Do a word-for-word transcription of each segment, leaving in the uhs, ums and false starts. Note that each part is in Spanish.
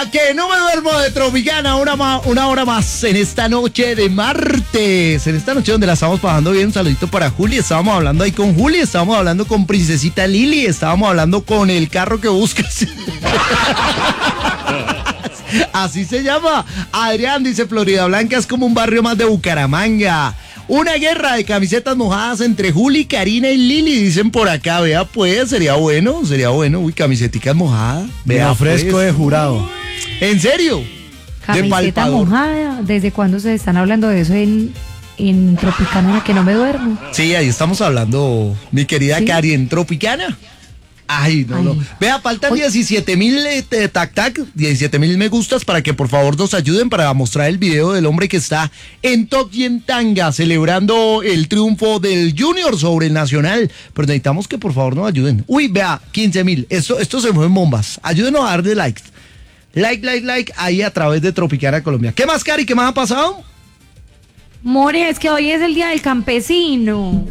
A que no me duermo de Tropicana, una, ma- una hora más en esta noche de martes. En esta noche donde la estamos pasando bien, un saludito para Juli. Estábamos hablando ahí con Juli, estábamos hablando con Princesita Lili, estábamos hablando con el carro que buscas. Así se llama. Adrián dice, Florida Blanca es como un barrio más de Bucaramanga. Una guerra de camisetas mojadas entre Juli, Karina y Lili, dicen por acá. Vea pues, sería bueno, sería bueno. Uy, camiseticas mojadas. Vea, Me ofrezco pues. de jurado. ¿En serio? De Camiseta palpador. mojada. ¿Desde cuándo se están hablando de eso en, en Tropicana, que no me duermo? Sí, ahí estamos hablando, mi querida ¿Sí? Cari, en Tropicana. Ay, no, Ay. no. Vea, faltan Oye. diecisiete mil eh, tac tac, diecisiete mil me gustas para que por favor nos ayuden para mostrar el video del hombre que está en Tokio en tanga celebrando el triunfo del Junior sobre el Nacional. Pero necesitamos que por favor nos ayuden. Uy, vea, quince mil. Esto, esto se mueven bombas. Ayúdenos a darle like. Like, like, like ahí a través de Tropicana Colombia. ¿Qué más, Cari? ¿Qué más ha pasado? More, es que hoy es el día del campesino.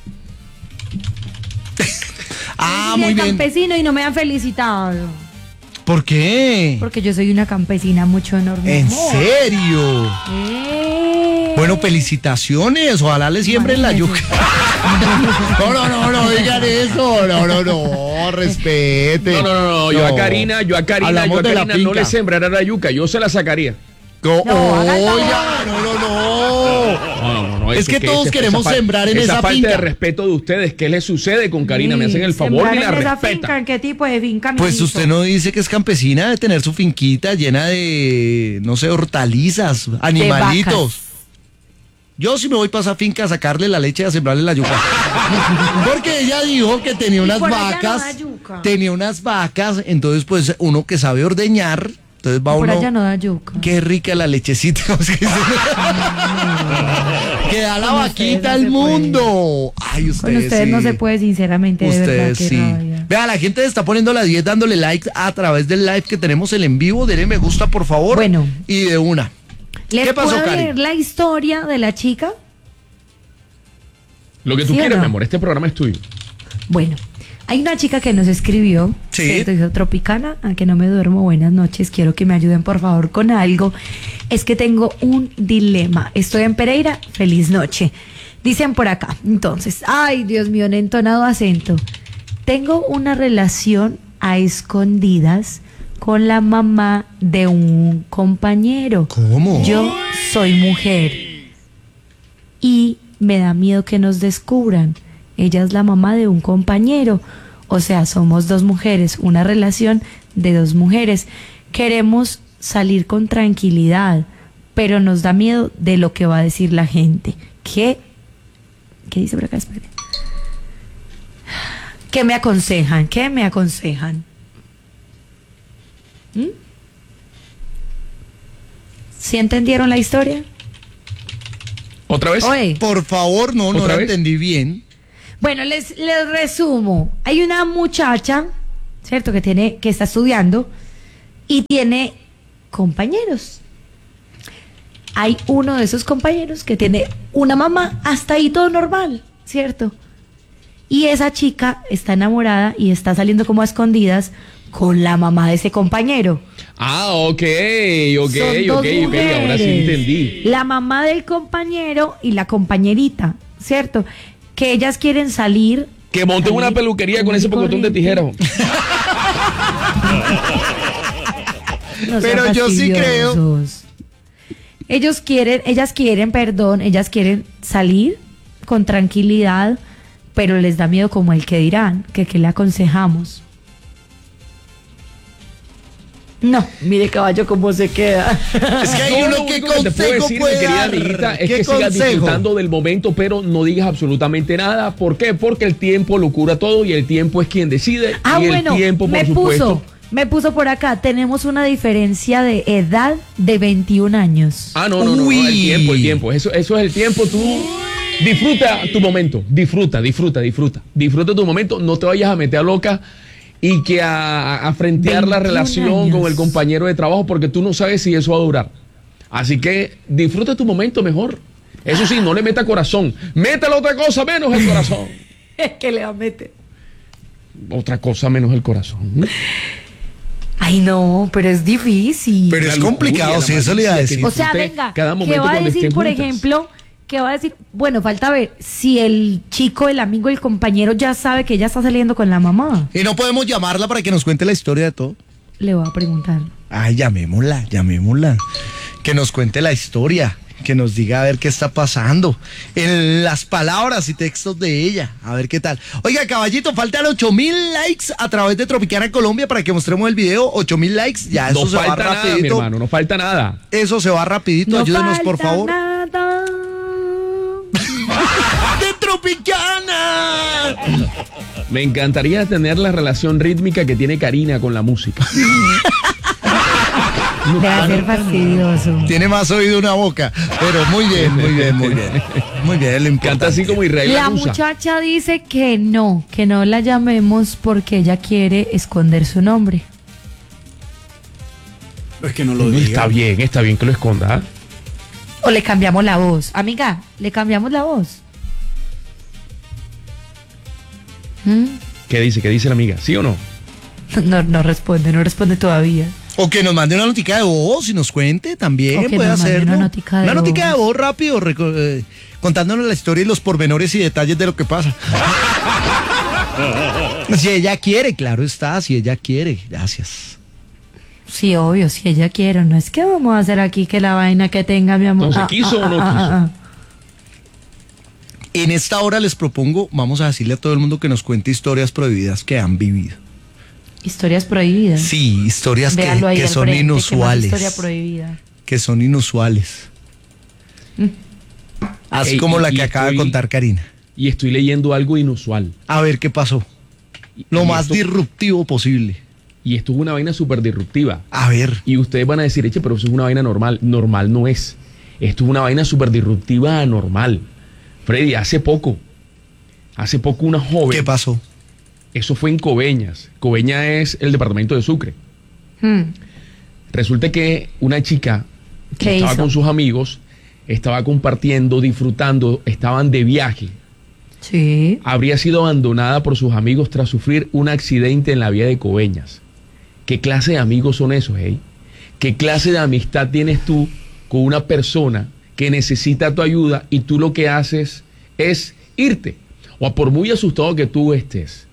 Ah, el día muy del bien. campesino y no me han felicitado. ¿Por qué? Porque yo soy una campesina mucho enorme. ¿En amor. serio? Eh. Bueno, felicitaciones, ojalá le siembren la yuca. No, no, no, no digan eso, no, no, no, respete. No, no, no, no, yo a Karina, yo a Karina, Hablamos yo a de la Karina no finca. le sembrara la yuca, yo se la sacaría. No, No, hágalo. oiga, no, no, no. No, no, no, Es eso que todos esa- queremos esa fa- sembrar en esa falta finca. de respeto de ustedes, ¿qué les sucede con Karina? Me hacen el favor Sembrar y la en esa finca, respetan. ¿en qué tipo de finca? Pues mijito? usted no dice que es campesina de tener su finquita llena de, no sé, hortalizas, animalitos. vacas. Yo sí me voy para esa finca a sacarle la leche y a sembrarle la yuca. Porque ella dijo que tenía unas por allá no vacas. da yuca. Tenía unas vacas, entonces pues uno que sabe ordeñar, entonces va Por uno. allá no da yuca. Qué rica la lechecita. ¿Cómo es que dice? Que da la Con vaquita ustedes no al se mundo. Ay, ustedes Con ustedes sí. no se puede, sinceramente, de verdad, Ustedes qué sí. rabia. Vea, la gente está poniendo la diez dándole like a través del live que tenemos el en vivo. Denle me gusta, por favor. Bueno. Y de una. ¿Les ¿Qué pasó, puedo Cari? leer la historia de la chica? Lo que tú ¿Sí o quieras, no? mi amor, este programa es tuyo. Bueno, hay una chica que nos escribió. Sí. ¿Cierto? Dijo, Tropicana, a que no me duermo, buenas noches, quiero que me ayuden por favor con algo. Es que tengo un dilema. Estoy en Pereira, feliz noche. Dicen por acá, entonces, ay Dios mío, en entonado acento. Tengo una relación a escondidas con la mamá de un compañero. ¿Cómo? Yo soy mujer y me da miedo que nos descubran. Ella es la mamá de un compañero. O sea, somos dos mujeres, una relación de dos mujeres. Queremos salir con tranquilidad, pero nos da miedo de lo que va a decir la gente. ¿Qué? ¿Qué dice por acá? Espérate. ¿Qué me aconsejan? ¿Qué me aconsejan? ¿Mm? ¿Sí entendieron la historia? ¿Otra vez? Oye. Por favor, no, no ¿Otra la vez? entendí bien. Bueno, les, les resumo. Hay una muchacha, ¿cierto? Que tiene, que está estudiando y tiene compañeros. Hay uno de esos compañeros que tiene una mamá, hasta ahí todo normal, ¿cierto? Y esa chica está enamorada y está saliendo como a escondidas con la mamá de ese compañero. Ah, ok, ok, Son dos ok, ok, ahora sí mujeres. entendí. La mamá del compañero y la compañerita, ¿cierto? Que ellas quieren salir. Que monten una salir peluquería con común ese y pocotón de corriente. tijeras. No sean Pero yo sí creo- fastidiosos. Ellos quieren, ellas quieren, perdón, ellas quieren salir con tranquilidad, pero les da miedo como el que dirán, que qué le aconsejamos. No, mire caballo cómo se queda. Es que hay Yo uno lo que único que te puedo consejo decir, mi puede querida dar. amiguita, es ¿Qué que sigas consejo? disfrutando del momento, pero no digas absolutamente nada. ¿Por qué? Porque el tiempo lo cura todo y el tiempo es quien decide. Ah, y el bueno, tiempo, por me supuesto. puso, me puso por acá, tenemos una diferencia de edad de veintiún años. Ah, no, no, no, no, Uy. el tiempo, el tiempo. Eso, eso es el tiempo. Tú disfruta tu momento. Disfruta, disfruta, disfruta. Disfruta tu momento. No te vayas a meter a loca y que a, a frentear la veintiún relación años. con el compañero de trabajo porque tú no sabes si eso va a durar. Así que disfruta tu momento mejor. Eso sí, no le meta corazón. Métale otra cosa menos el corazón. ¿Qué le va a meter? Otra cosa menos el corazón. Ay, Ay, no, pero es difícil. Pero es La complicado, locura, sí, la eso le iba a malicia, decir. O sea, disfrute venga, cada ¿qué momento va a cuando decir, estén por juntas. ejemplo? ¿Qué va a decir? Bueno, falta ver si el chico, el amigo, el compañero ya sabe que ella está saliendo con la mamá. Y no podemos llamarla para que nos cuente la historia de todo. Le voy a preguntar. Ay, llamémosla, llamémosla. Que nos cuente la historia, que nos diga a ver qué está pasando. En las palabras y textos de ella, a ver qué tal. Oiga, caballito, faltan ocho mil likes a través de Tropicana Colombia para que mostremos el video. ocho mil likes, ya eso No se va falta nada, mi rapidito. hermano, no falta nada. Eso se va rapidito, ayúdenos por falta favor. nada. ¡De Tropicana! Me encantaría tener la relación rítmica que tiene Karina con la música. Debe ser fastidioso. Tiene más oído una boca, pero muy bien, muy bien, muy bien. Muy bien, lo importante. Canta así como Israel La Lanusa. muchacha dice que no, que no la llamemos porque ella quiere esconder su nombre. Es que no lo No, diga. está bien, está bien que lo esconda. ¿ah? O le cambiamos la voz. Amiga, le cambiamos la voz. ¿Mm? ¿Qué dice? ¿Qué dice la amiga? ¿Sí o no? No, no responde, no responde todavía. O que nos mande una notica de voz y nos cuente también, O que puede nos mande hacerlo. una notica de Una notica de voz. voz rápido, reco- eh, contándonos la historia y los pormenores y detalles de lo que pasa. Si ella quiere, claro está, si ella quiere, gracias. Sí, obvio, si ella quiere. No es que vamos a hacer aquí que la vaina que tenga, mi amor. Entonces, ¿quiso o no quiso? En esta hora les propongo, vamos a decirle a todo el mundo que nos cuente historias prohibidas que han vivido. Historias prohibidas. Sí, historias que, Véalo ahí que al son frente, ¿qué más inusuales. historia prohibida. Que son inusuales. Así Ey, como y- la y que acaba de estoy- contar Karina. Y estoy leyendo algo inusual. A ver qué pasó. Lo Y más esto- disruptivo posible. Y esto es una vaina súper disruptiva. A ver. Y ustedes van a decir, eche, pero eso es una vaina normal. Normal no es. Esto es una vaina súper disruptiva anormal. Freddy, hace poco, hace poco una joven, ¿Qué pasó? eso fue en Coveñas. Coveñas es el departamento de Sucre. Hmm. Resulta que una chica que ¿Qué estaba hizo? con sus amigos, estaba compartiendo, disfrutando, estaban de viaje. Sí. Habría sido abandonada por sus amigos tras sufrir un accidente en la vía de Coveñas. ¿Qué clase de amigos son esos, eh? ¿Qué clase de amistad tienes tú con una persona que necesita tu ayuda y tú lo que haces es irte? O por muy asustado que tú estés,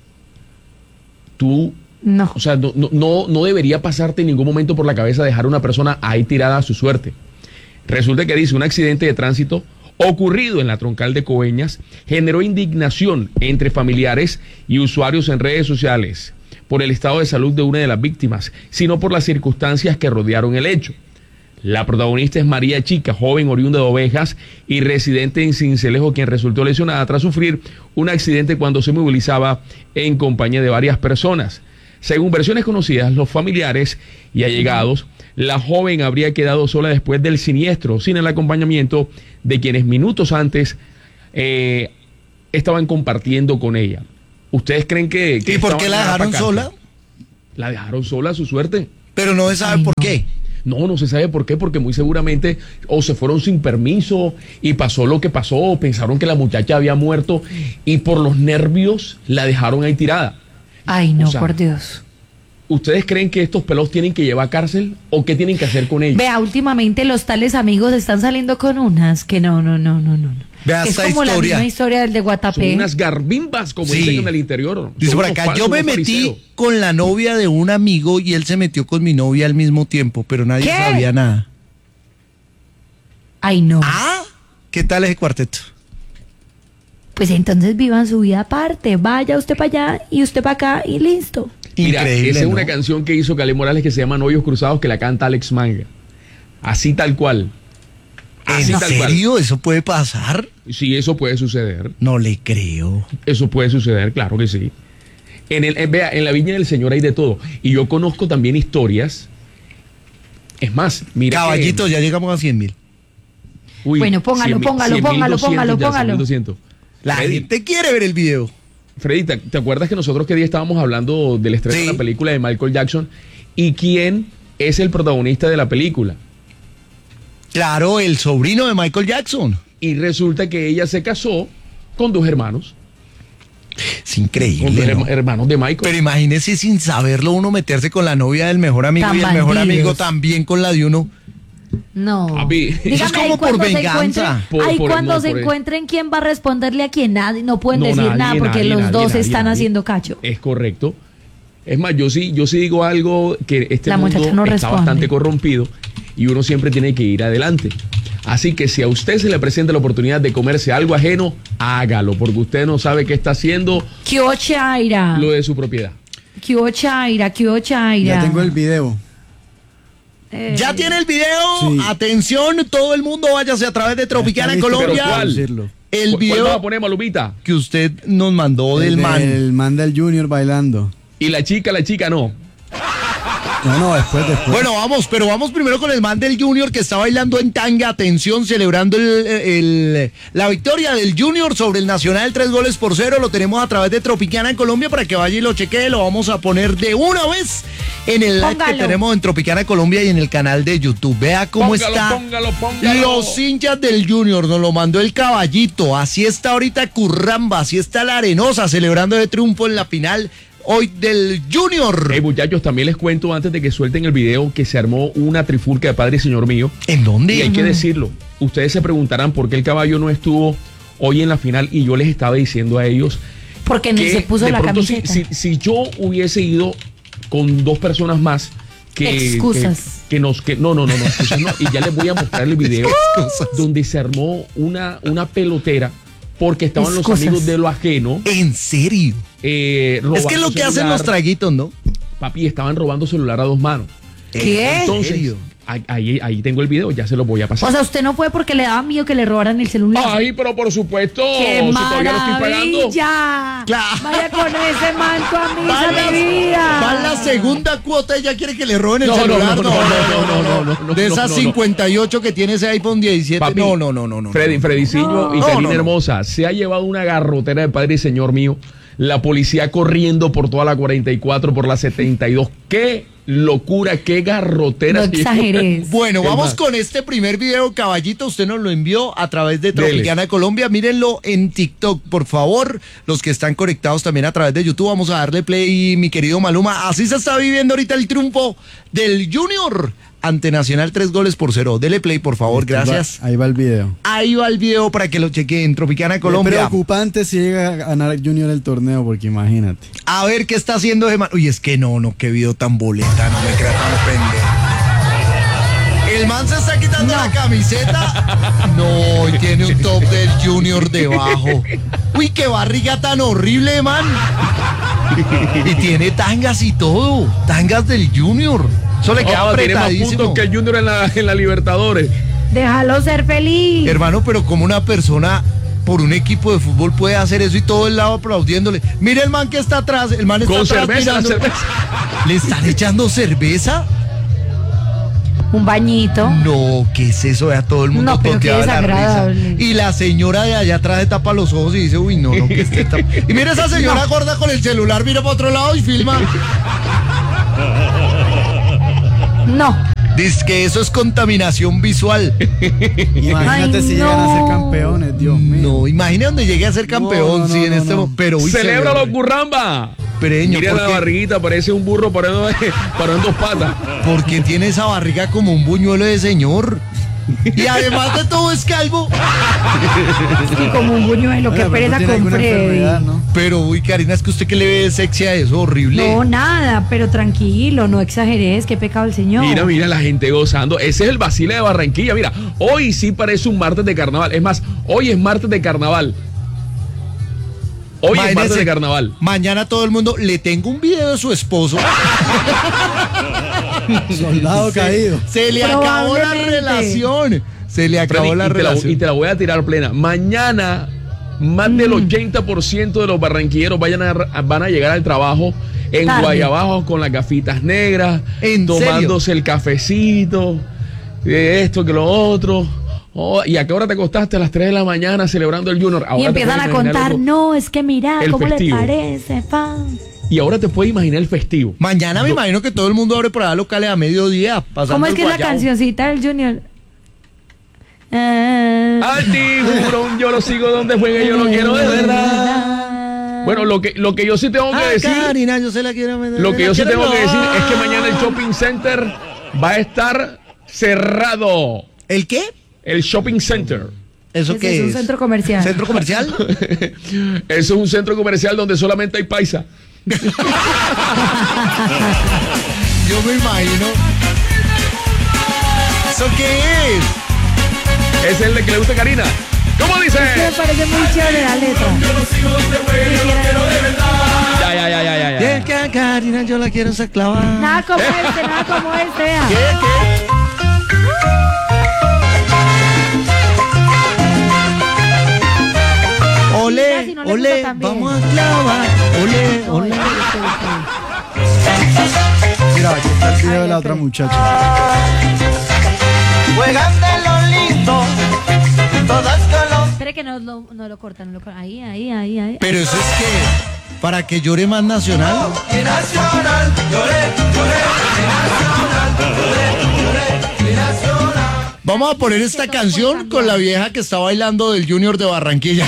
tú, No. o sea, no, no, no, no debería pasarte en ningún momento por la cabeza dejar a una persona ahí tirada a su suerte. Resulta que dice, un accidente de tránsito ocurrido en la troncal de Coveñas generó indignación entre familiares y usuarios en redes sociales por el estado de salud de una de las víctimas, sino por las circunstancias que rodearon el hecho. La protagonista es María Chica, joven oriunda de Ovejas y residente en Cincelejo, quien resultó lesionada tras sufrir un accidente cuando se movilizaba en compañía de varias personas. Según versiones conocidas, los familiares y allegados, la joven habría quedado sola después del siniestro, sin el acompañamiento de quienes minutos antes eh, estaban compartiendo con ella. ¿Ustedes creen que... que ¿Y por esta qué la vaina va dejaron pa' cárcel? sola? La dejaron sola a su suerte. Pero no se sabe Ay, por no. qué. No, no se sabe por qué, porque muy seguramente o se fueron sin permiso y pasó lo que pasó, o pensaron que la muchacha había muerto y por los nervios la dejaron ahí tirada. Ay, no, O sea, por Dios. ¿Ustedes creen que estos pelos tienen que llevar a cárcel o qué tienen que hacer con ellos? Vea, últimamente los tales amigos están saliendo con unas que no, no, no, no, no. Vea es esta como la historia. misma historia del de Son Guatapé. unas garbimbas, como Sí. dicen en el interior. Dice Son por unos acá, falsos, yo me unos metí fariseos. con la novia de un amigo y él se metió con mi novia al mismo tiempo, pero nadie ¿Qué? sabía nada. Ay, no. Ah, ¿qué tal ese cuarteto? Pues entonces vivan su vida aparte. Vaya usted para allá y usted para acá y listo. Mira, Increíble, esa es ¿no? una canción que hizo Calé Morales que se llama Novios Cruzados, que la canta Alex Manga. Así tal cual. Así ¿En tal cual. serio? ¿Eso puede pasar? Sí, eso puede suceder. No le creo. Eso puede suceder, claro que sí. En el, en- vea, en la Viña del Señor hay de todo. Y yo conozco también historias. Es más, mira. Caballito, que- ya llegamos a cien mil. Uy, Bueno, póngalo, cien mil, póngalo, cien mil póngalo, doscientos póngalo, ya, póngalo. cien mil doscientos. La Freddy, gente quiere ver el video. Freddy, ¿te, te acuerdas que nosotros que día estábamos hablando del estreno Sí. de la película de Michael Jackson? ¿Y quién es el protagonista de la película? Claro, el sobrino de Michael Jackson. Y resulta que ella se casó con dos hermanos. Es increíble, Con los ¿no? hermanos de Michael. Pero imagínese sin saberlo uno meterse con la novia del mejor amigo Tan y el mejor bandidos. amigo también con la de uno. No. Papi, eso es como ahí por cuando se venganza. encuentren- Por- ahí por- cuando no, se por- encuentren quién va a responderle a quién, nadie, no pueden No, decir nadie, nada porque nadie, los nadie, dos nadie, están nadie. haciendo cacho. Es correcto. Es más, yo sí, yo sí digo algo que este La mundo muchacha no está responde. bastante corrompido y uno siempre tiene que ir adelante. Así que si a usted se le presenta la oportunidad de comerse algo ajeno, hágalo, porque usted no sabe qué está haciendo ¿Qué hubo, Chaira? lo de su propiedad. ¿Qué hubo, Chaira? ¿Qué hubo, Chaira? Ya tengo el video. Eh, ¿Ya tiene el video? Sí. Atención, todo el mundo váyase a través de Tropicana Está listo Colombia. ¿Pero cuál? Decirlo. El ¿Cuál vas a video poner, Malumita? que usted nos mandó del El man. El man del Junior bailando. Y la chica, la chica no. No, no, después, después. Bueno, vamos, pero vamos primero con el man del Junior que está bailando en tanga, atención, celebrando el, el- la victoria del Junior sobre el Nacional, tres goles por cero. Lo tenemos a través de Tropicana en Colombia para que vaya y lo chequee. Lo vamos a poner de una vez en el live que Póngalo. tenemos en Tropicana Colombia y en el canal de YouTube. Vea cómo Póngalo, está. póngalo, póngalo. Los hinchas del Junior nos lo mandó el caballito. Así está ahorita Curramba, así está la Arenosa celebrando el triunfo en la final hoy del Junior. Hey, muchachos, también les cuento antes de que suelten el video que se armó una trifulca de padre y señor mío. ¿En dónde? Y hay que decirlo. Ustedes se preguntarán por qué el caballo no estuvo hoy en la final y yo les estaba diciendo a ellos Porque ni que se puso de la pronto si, camiseta. si, si yo hubiese ido con dos personas más que Excusas. que, que nos que no no no no, excusas no, y ya les voy a mostrar el video Excusas. donde se armó una una pelotera porque estaban Excusas. los amigos de lo ajeno ¿En serio? eh, Es que es lo robando que hacen celular. los traguitos, ¿no? Papi, estaban robando celular a dos manos. ¿Qué? Entonces, serio? ahí, ahí, ahí tengo el video, ya se lo voy a pasar. O sea, usted no fue porque le daba miedo que le robaran el celular. Ay, pero por supuesto, ¡Qué si todavía lo estoy pagando. maravilla! Claro. Vaya con ese manto a Va misa, la, mi vida. va la segunda cuota y ya quiere que le roben el No, no, celular. no, no, no, no, no, no, no, De no, esas no, no. cincuenta y ocho que tiene ese iPhone diecisiete. Papi, no, no, no, no, no. Freddy, Frediciño y No, Karina no, no. Hermosa, se ha llevado una garrotera de padre y señor mío. La policía corriendo por toda la cuarenta y cuatro, por la setenta y dos. ¡Qué locura, qué garrotera! No exageres. Bueno, ¿Qué vamos más? con este primer video, caballito. Usted nos lo envió a través de Dele. Tropicana Colombia. Mírenlo en TikTok, por favor. Los que están conectados también a través de YouTube. Vamos a darle play, mi querido Maluma. Así se está viviendo ahorita el triunfo del Junior ante Nacional, tres goles por cero. Dele play, por favor. Gracias. Ahí va el video. Ahí va el video para que lo chequen en Tropicana Es Colombia. preocupante si llega a ganar Junior el torneo, porque imagínate. A ver qué está haciendo de man. Uy, es que no, no, qué video tan boleta, no me creas tan pendejo. El man se está quitando la camiseta. No, y tiene un top del Junior debajo. Uy, qué barriga tan horrible, man. Y tiene tangas y todo. Tangas del Junior. Eso le queda Oh, tiene más apretadísimo. puntos que el Junior en la, en la Libertadores. Déjalo ser feliz. Hermano, pero como una persona por un equipo de fútbol puede hacer eso y todo el lado aplaudiéndole. Mire el man que está atrás, el man está Con atrás cerveza, la mirando. cerveza. ¿Le están echando cerveza? Un bañito. No, ¿qué es eso? Vea todo el mundo No, pero qué tonteado de la risa. desagradable. Y la señora de allá atrás se tapa los ojos y dice, uy, no, no, que esté tap-". Y mira esa señora gorda con el celular, mira para otro lado y filma. No. Dice que eso es contaminación visual. Imagínate Ay, si no. llegan a ser campeones, Dios mío. No, imagina donde llegue a ser campeón, No, no, sí, en no, este no. mo- pero uy, se ¡Celébralo, ve- Curramba! Pereño, Mira ¿por la qué? barriguita, parece un burro parado, parado en dos patas. Porque tiene esa barriga como un buñuelo de señor. Y además de todo es calvo. Y como un buñuelo, qué Oiga, pero pereza tú tienes con alguna Freddy. enfermedad, ¿no? Pero, uy, Karina, es que usted que le ve sexy a eso, horrible. No, nada, pero tranquilo, no exageres, qué pecado el Señor. Mira, mira la gente gozando. Ese es el Basile de Barranquilla. Mira, hoy sí parece un martes de carnaval. Es más, hoy es martes de carnaval. Hoy es martes Imagínese, de carnaval. Mañana todo el mundo, le tengo un video de su esposo. Soldado caído. Se le acabó la Probablemente. relación. Se le acabó Freddy, la y, te la, relación. y te la voy a tirar plena. Mañana, más del ochenta por ciento de los barranquilleros vayan a, van a llegar al trabajo en Tarde. Guayabajo con las gafitas negras, ¿En tomándose el cafecito, eh, esto que lo otro. Oh, ¿y a qué hora te acostaste? A las tres de la mañana celebrando el Junior. Ahora Y te empiezan a puedes imaginar contar, loco. no, es que mira, el ¿cómo festivo. le parece, pa? Y ahora te puedes imaginar el festivo. Mañana me imagino que todo el mundo abre por allá locales a mediodía. Pasando ¿Cómo es el que es la guayabo. cancioncita del Junior? Ah, Al tiburón yo lo sigo donde juegue, yo lo quiero de verdad. Bueno, lo que, lo que yo sí tengo que Ah, decir, Karina, yo se la quiero meter. lo que yo sí quiero tengo que decir yo. es que mañana el shopping center va a estar cerrado. ¿El qué? El shopping center. ¿Eso Ese qué es es? un centro comercial. ¿Centro comercial? Eso es un centro comercial donde solamente hay paisa. Yo me imagino. ¿Eso qué es? Es el de que le gusta a Karina. ¿Cómo dice? Es que me parece muy chévere la letra. Ya, ya, ya, ya, ya. Y ya. es que a Karina yo la quiero esa clavada. Nada como este, nada como este, vea. ¿Qué? ¿Qué? Ole, Si no le ole, gusta también. vamos a clavar. Ole, No, ole. este, este, Mira, aquí está el video Ay, de la ya, otra pero- muchacha. Juegan de lo lindo, todas este. color. Espere que no, lo- no lo cortan, no lo cortan. Ahí, ahí, ahí, ahí. Pero eso es que, para que llore más nacional. Y nacional, lloré, lloré, y nacional, lloré, lloré, y nacional. Vamos a poner esta todo canción puede con la vieja que está bailando del Junior de Barranquilla.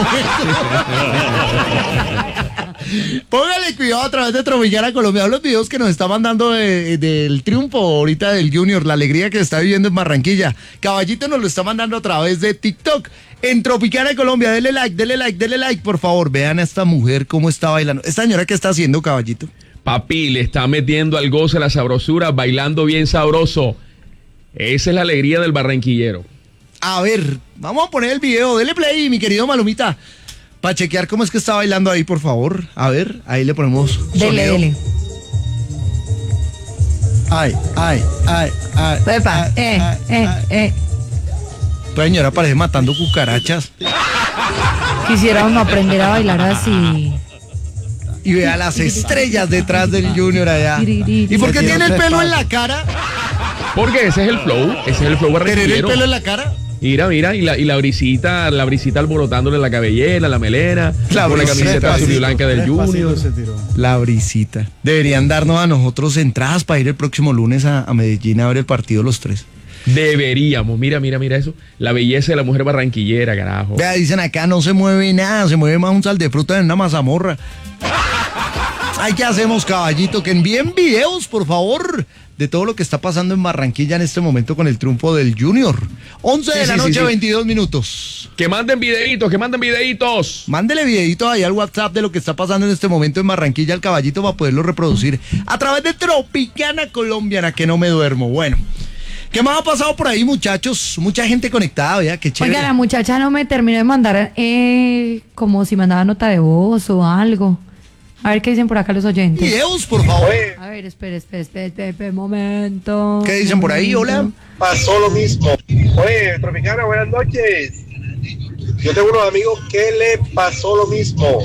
Póngale cuidado a través de Tropicana Colombia. Los videos que nos está mandando de- del triunfo ahorita del Junior, la alegría que está viviendo en Barranquilla. Caballito nos lo está mandando a través de TikTok. En Tropicana Colombia, dele like, dele like, dele like, por favor. Vean a esta mujer cómo está bailando. Esta señora, ¿qué está haciendo, Caballito? Papi, le está metiendo al goce la sabrosura, bailando bien sabroso. Esa es la alegría del barranquillero. A ver, vamos a poner el video. Dele play, mi querido Malumita. Para chequear cómo es que está bailando ahí, por favor. A ver, ahí le ponemos Dele, sonido. dele. Ay, ay, ay, ay. Epa, ay, eh, ay, eh, ay. eh. Esta señora parece matando cucarachas. Quisiera uno aprender a bailar así. Y vea las estrellas detrás del Junior allá. ¿Y por qué Se tiene el tiró pelo tres en la cara? Porque ese es el flow, ese es el flow ¿Tener el barranquillero. pelo en la cara? Mira, mira, y la, y la brisita, la brisita alborotándole la cabellera, la melena, La con la brisita, camiseta azul y blanca del Tres pasitos Junior. se tiró. La brisita. Deberían darnos a nosotros entradas para ir el próximo lunes a, a Medellín a ver el partido los tres. Deberíamos, mira, mira, mira eso. La belleza de la mujer barranquillera, carajo. Vea, dicen acá no se mueve nada, se mueve más un sal de fruta en una mazamorra. Ay, ¿qué hacemos, caballito? Que envíen videos, por favor, de todo lo que está pasando en Barranquilla en este momento con el triunfo del Junior. once de Sí, la sí, sí, noche, sí. veintidós minutos. Que manden videitos, que manden videitos. Mándele videitos ahí al WhatsApp de lo que está pasando en este momento en Barranquilla al caballito para poderlo reproducir a través de Tropicana Colombiana, que no me duermo. Bueno, ¿qué más ha pasado por ahí, muchachos? Mucha gente conectada, vea, qué chévere. Oiga, la muchacha no me terminó de mandar eh, como si mandaba nota de voz o algo. A ver qué dicen por acá los oyentes. Videos, por favor. A ver, espere, espere, espere, espere, espere, momento. ¿Qué dicen por ahí? Hola. Pasó lo mismo. Oye, Tropicana, buenas noches. Yo tengo unos amigos que le pasó lo mismo.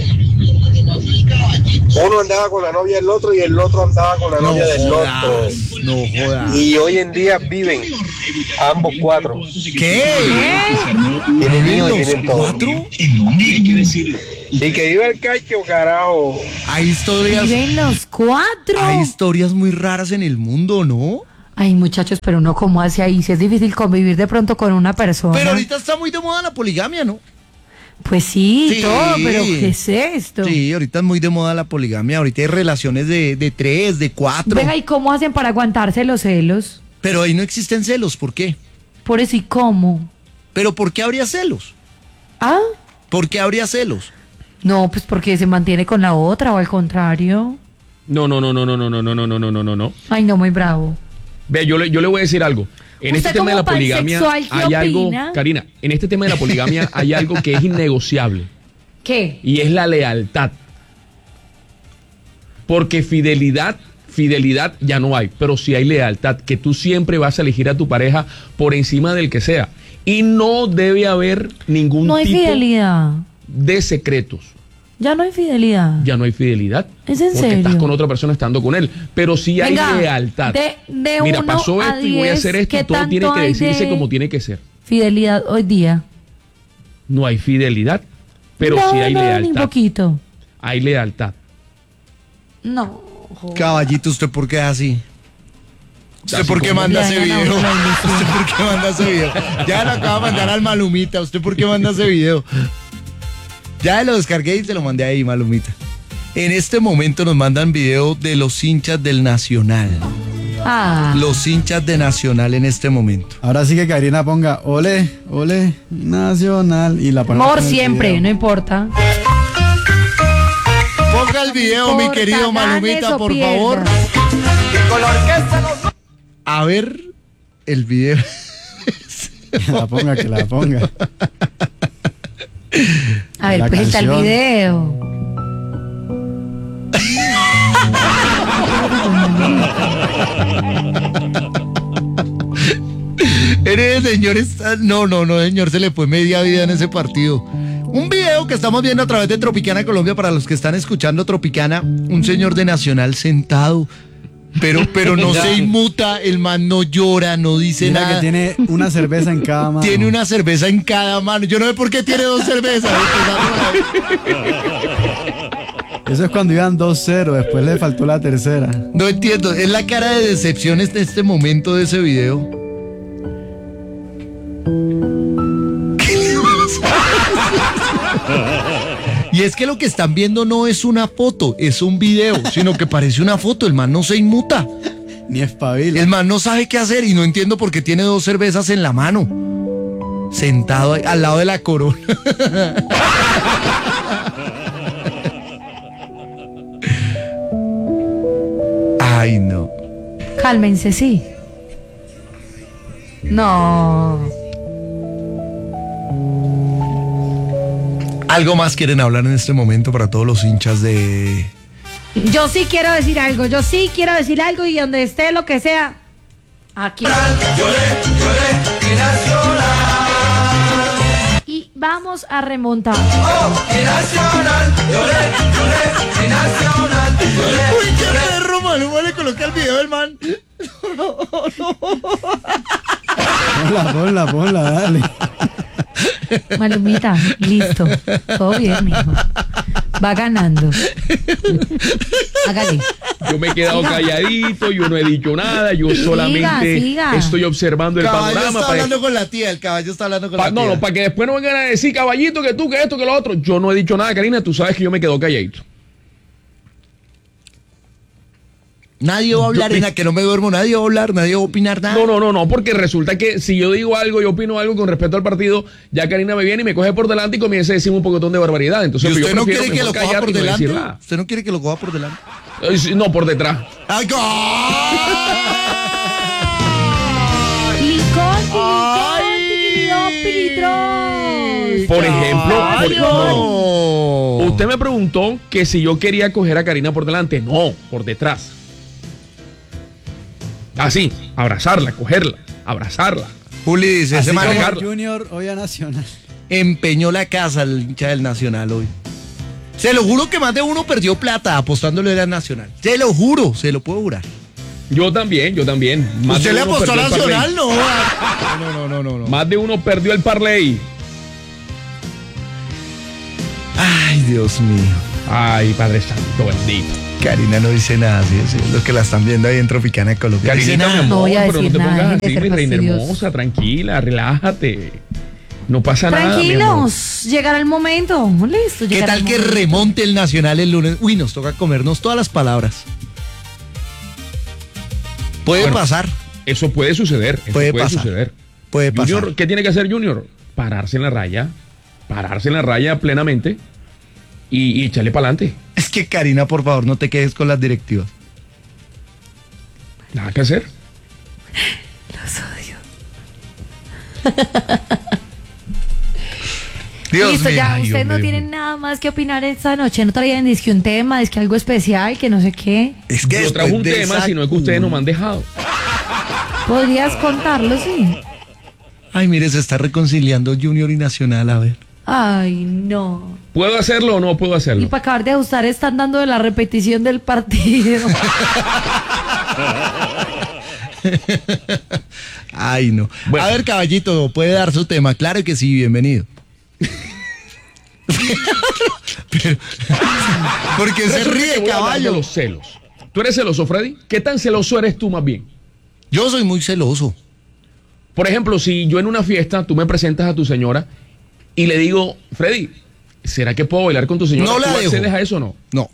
Uno andaba con la novia del otro y el otro andaba con la No novia del otro. jodas, no jodas. Y hoy en día viven ambos cuatro. ¿Qué? Tienen hijos y ¿Los tienen todo. cuatro? Y que viva el cacho, carajo. Hay historias, Miren los cuatro. hay historias muy raras en el mundo, ¿no? Ay, muchachos, pero no, ¿cómo hace ahí? Si es difícil convivir de pronto con una persona. Pero ahorita está muy de moda la poligamia, ¿no? Pues sí, Sí. todo, pero ¿qué es esto? Sí, ahorita es muy de moda la poligamia. Ahorita hay relaciones de, de tres, de cuatro. Venga, ¿y cómo hacen para aguantarse los celos? Pero ahí no existen celos, ¿por qué? Por eso, ¿y cómo? ¿Pero por qué habría celos? ¿Ah? ¿Por qué habría celos? No, pues porque se mantiene con la otra o al contrario. No, no, no, no, no, no, no, no, no, no, no, no, no. Ay, no, muy bravo. Ve, yo le, yo le voy a decir algo. En ¿Usted este tema de la como poligamia pansexual, qué hay algo, opina? Karina, en este tema de la poligamia hay algo que es innegociable ¿Qué? y es la lealtad. Porque fidelidad, fidelidad ya no hay, pero sí hay lealtad, que tú siempre vas a elegir a tu pareja por encima del que sea. Y no debe haber ningún No hay tipo fidelidad. de secretos. Ya no hay fidelidad. Ya no hay fidelidad. ¿Es en porque serio? estás con otra persona estando con él. Pero sí hay Venga, lealtad. de- de Mira, uno pasó a esto y voy a diez, hacer esto y ¿qué todo tiene tanto que hay decirse de- como tiene que ser. Fidelidad hoy día. No hay fidelidad, pero no, sí hay no, ni lealtad. poquito. Hay lealtad. No. joder. Caballito, ¿usted por qué es así? ¿Usted Así por qué como- manda Ya, ese ya no, video? no, no, no. ¿Usted por qué manda ese video? Ya lo acaba de mandar al Malumita. ¿Usted por qué manda ese video? Ya lo descargué y te lo mandé ahí, Malumita. En este momento nos mandan video de los hinchas del Nacional. Ah. Los hinchas de Nacional en este momento. Ahora sí que Karina ponga ole, ole, Nacional y la ponemos Amor en el siempre, video. no importa. Ponga el video, No mi importa, querido Malumita, ganes o por pierdas. favor. A ver el video. Que la ponga, que la ponga. A ver, La presenta el canción. video. Eres señor está... No, no, no, señor, se le fue media vida en ese partido. Un video que estamos viendo a través de Tropicana Colombia para los que están escuchando Tropicana, un señor de Nacional sentado, pero, pero no se inmuta, el man no llora, no dice Mira nada. que tiene una cerveza en cada mano. Tiene una cerveza en cada mano. Yo no sé por qué tiene dos cervezas. Eso es cuando iban dos cero, después le faltó la tercera. No entiendo, es la cara de decepción en este momento de ese video. Y es que lo que están viendo no es una foto, es un video, sino que parece una foto. El man no se inmuta. Ni espabila. El man no sabe qué hacer y no entiendo por qué tiene dos cervezas en la mano. Sentado ahí, al lado de la corona. Ay, no. Cálmense, sí. No. ¿Algo más quieren hablar en este momento para todos los hinchas de... Yo sí quiero decir algo, yo sí quiero decir algo y donde esté lo que sea, aquí. Y nacional, Y vamos a remontar. oh, y nacional, lloré, lloré, y nacional, lloré, Uy, qué perro, Maluma le coloca el video del man. Ponla, ponla, ponla, dale. Malumita, listo. Todo bien, mijo. Va ganando. Hágale. Yo me he quedado Siga. calladito, yo no he dicho nada, yo solamente siga. estoy observando el Caballo panorama. está para- hablando con la tía, el caballo está hablando con pa- la no, tía. no, para que después no vengan a decir, caballito, que tú, que esto, que lo otro. Yo no he dicho nada, Karina, tú sabes que yo me quedo calladito. Nadie va a hablar, Yo- en la que no me duermo, nadie va a hablar, nadie va a opinar nada. No, no, no, no, porque resulta que si yo digo algo, yo opino algo con respecto al partido, ya Karina me viene y me coge por delante y comienza a decir un pocotón de barbaridad. ¿Y Entonces, pues, usted yo no prefiero quiere que lo mejor coja callar por y no decir delante? nada. ¿Usted no quiere que lo coja por delante? Ay, sí, no, por detrás. ¡Ay, gol! Licón, Ay. licón, Por ejemplo, por- ¡Ay, no, no! usted me preguntó que si yo quería coger a Karina por delante. No, por detrás. Así, abrazarla, cogerla, abrazarla. Juli dice, Así ese man como Carlos. Junior hoy a Nacional. empeñó la casa el hincha del Nacional hoy. Se lo juro que más de uno perdió plata apostándole al Nacional. Se lo juro, se lo puedo jurar. Yo también, yo también. Más ¿Usted de le uno apostó al perdió el Nacional? parlay. No, no, no, no, no, no. Más de uno perdió el parlay. Ay, Dios mío. Ay, Padre Santo, bendito. Karina no dice nada, sí, sí, los que la están viendo ahí en Tropicana Colombia. No dice Carinita, mi nada. amor, No voy a pero no decir te nada, pongas deje de así, ser mi reina fastidioso. hermosa, tranquila, relájate. No pasa nada, mi amor. Tranquilos, llegará el momento. Listo, ¿Qué llegará tal el que momento. remonte el Nacional el lunes? Uy, nos toca comernos todas las palabras. Puede Bueno, pasar, Eso puede suceder. Eso Puede puede, pasar. suceder. puede pasar. Junior, ¿qué tiene que hacer Junior? Pararse en la raya. Pararse en la raya plenamente y, y echarle para adelante. Es que Karina, por favor, no te quedes con las directivas. Nada que hacer. Dios Listo, mío. ya, Ay, ustedes no hombre. tienen nada más que opinar esta noche. No traían disque un tema, disque algo especial, que no sé qué. Es que Yo después trajo un de tema, esa- sino es que ustedes no me han dejado. ¿Podrías contarlo, sí? Ay, mire, se está reconciliando Junior y Nacional, a ver. Ay, no. ¿Puedo hacerlo o no puedo Y hacerlo? para acabar de ajustar, están dando de la repetición del partido. Ay, no. Bueno. A ver, caballito, puede dar su tema. Claro que sí, bienvenido. Pero, porque se Resulta que ríe, voy a hablar de caballo. los celos. ¿Tú eres celoso, Freddy? ¿Qué tan celoso eres tú más bien? Yo soy muy celoso. Por ejemplo, si yo en una fiesta tú me presentas a tu señora y le digo, Freddy, ¿será que puedo bailar con tu señora? No la ¿Tú dejo. accedes a eso o no? No.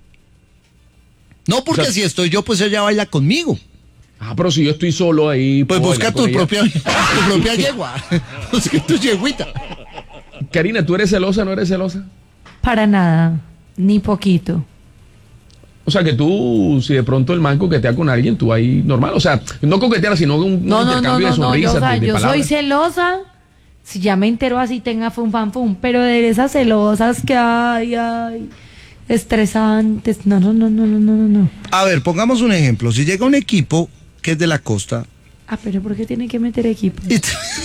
No, porque O sea, si estoy yo, pues ella baila conmigo. Ah, pero si yo estoy solo ahí... Pues ¿puedo busca bailar con tu ella? propia, tu propia yegua. Busca tu yeguita. Karina, ¿tú eres celosa o no eres celosa? Para nada, ni poquito. O sea, que tú, si de pronto el man coquetea con alguien, tú ahí normal. O sea, no coquetear, sino un, No, un no, no, intercambio no, de no, sonrisas, yo, o sea, de, de yo soy palabras. celosa, si ya me entero así tenga fum, fan, fum, pero de esas celosas que hay, ay, estresantes, no, no, no, no, no, no, no. A ver, pongamos un ejemplo. Si llega un equipo que es de la costa. Ah, pero ¿por qué tiene que meter equipo? y-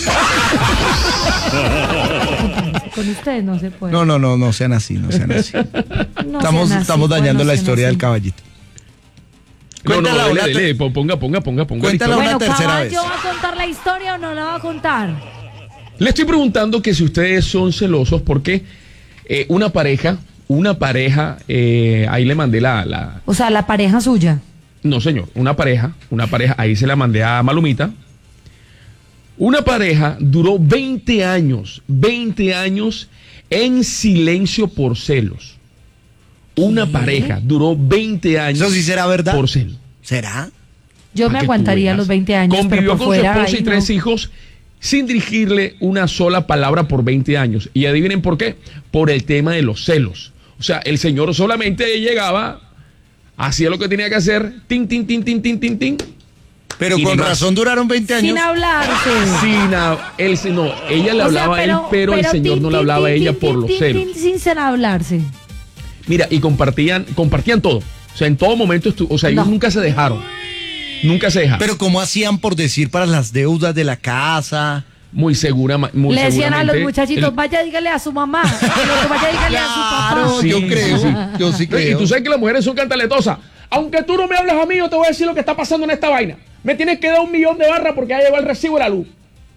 Con ustedes no se puede. No, no, no, no sean así, no sean así. No estamos sean así, estamos pues, dañando no la sean historia así. del caballito. No, no, Cuéntala dele, una dele, te- po- ponga, ponga, ponga, ponga. la Cuéntala historia. una Bueno, tercera ¿Caballo vez. va a contar la historia o no la va a contar? Le estoy preguntando que si ustedes son celosos porque eh, una pareja, una pareja, eh, ahí le mandé la, la... O sea, la pareja suya. No, señor, una pareja, una pareja, ahí se la mandé a Malumita. Una pareja duró veinte años, veinte años en silencio por celos. Una ¿Qué? pareja duró veinte años Eso sí será verdad. por celos. ¿Será? Yo me Para que tú aguantaría veas. los veinte años, Convivió pero por con fuera, su esposa ay, y tres no. hijos sin dirigirle una sola palabra por veinte años. Y adivinen por qué. Por el tema de los celos. O sea, el señor solamente llegaba, hacía lo que tenía que hacer, tin, tin, tin, tin, tin, tin, tin. Pero Y con ni más. razón duraron veinte años. Sin hablarse. Sin a- él, se- no, ella le O sea, hablaba a él, pero el señor tin, no le tin, hablaba a tin, ella tin, por tin, los tin, celos. tin, sin sin hablarse. Mira, y compartían, compartían todo. O sea, en todo momento, estu- o sea, ellos No. nunca se dejaron. Nunca se dejaron. Pero ¿cómo hacían por decir para las deudas de la casa? muy segura, muy Le decían a los seguramente, muchachitos, el- vaya, dígale a su mamá. Y los que vaya, dígale a su papá. Claro, Sí, yo sí, creo, sí. yo sí Y creo. tú sabes que las mujeres son cantaletosas. Aunque tú no me hables a mí, yo te voy a decir lo que está pasando en esta vaina. Me tienes que dar un millón de barras porque ya llegó el recibo de la luz.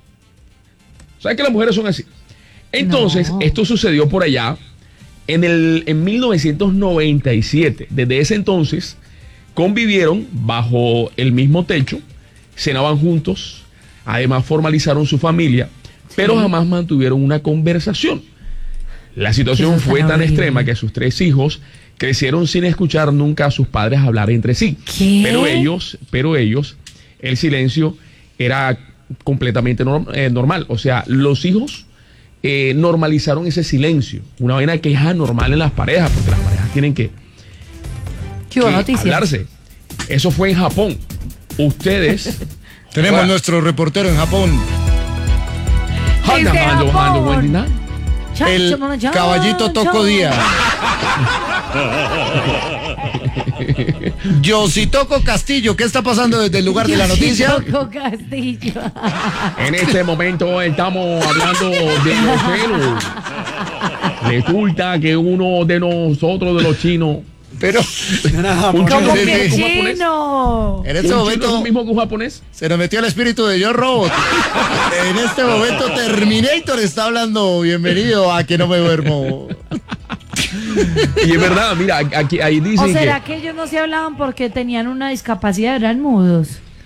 ¿Sabes que las mujeres son así? Entonces, No. esto sucedió por allá en, el, en mil novecientos noventa y siete. Desde ese entonces, convivieron bajo el mismo techo, cenaban juntos, además formalizaron su familia, pero jamás mantuvieron una conversación. La situación Eso es fue tan tan horrible. extrema que sus tres hijos crecieron sin escuchar nunca a sus padres hablar entre sí. ¿Qué? Pero ellos, pero ellos, el silencio era completamente norm- eh, normal. O sea, los hijos eh, normalizaron ese silencio. Una vaina que es anormal en las parejas, porque las parejas tienen que, ¿Qué hubo que noticias? hablarse. Eso fue en Japón. Ustedes... Tenemos Ahora, nuestro reportero en Japón, Desde Handa, mando, mando, Japón. Wendy, na. Chan, el chan, chan, caballito Toco chan. Díaz. Yositoco Castillo, ¿qué está pasando desde el lugar de la noticia? Toco Castillo. En este momento estamos hablando de los celos. Resulta que uno de nosotros, de los chinos, Pero un ¿Cómo Sí, que sí. un japonés, chino? en un este chino es momento lo mismo que un japonés. se nos metió el espíritu de Yo Robot. En este momento Terminator está hablando. Bienvenido a Que No Me Duermo. Y es verdad, mira, aquí ahí ¿O dicen será que que ellos no se hablaban porque tenían una discapacidad, eran mudos?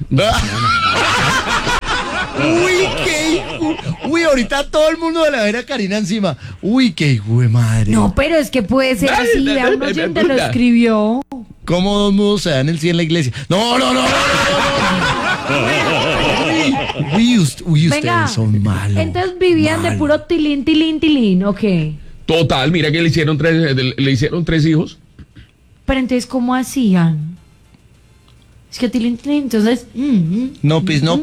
Uy, qué hijo. Uy, ahorita todo el mundo de la vera Karina encima. Uy, qué hijo de madre. No, pero es que puede ser Dale, así. dale, Vea, un dale, oyente dale, lo dale. escribió. ¿Cómo dos mudos se dan el sí en la iglesia? No, no, no, no, no, no, no. Uy, uy, ust- uy, ustedes Venga. son malos. Entonces vivían de malos. puro tilín, tilín, tilín, ok. total, mira que le hicieron tres, le hicieron tres hijos. Pero entonces, ¿cómo hacían? Es que tilín, tilín, entonces... mm, mm. No, pues no,